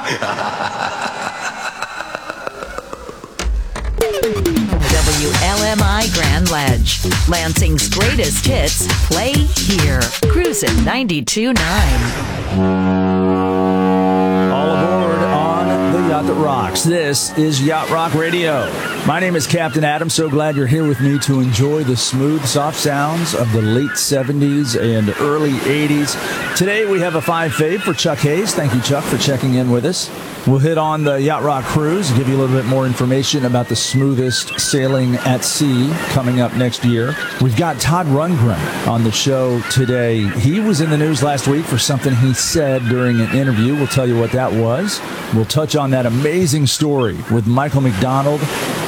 WLMI Grand Ledge. Lansing's greatest hits play here. Cruisin' 92.9. All aboard on the Yacht That Rocks. This is Yacht Rock Radio. My name is Captain Adam. So glad you're here with me to enjoy the smooth, soft sounds of the late 70s and early 80s. Today we have a 5 fave for Chuck Hayes. Thank you, Chuck, for checking in with us. We'll hit on the Yacht Rock Cruise, give you a little bit more information about the smoothest sailing at sea coming up next year. We've got Todd Rundgren on the show today. He was in the news last week for something he said during an interview. We'll tell you what that was. We'll touch on that amazing story with Michael McDonald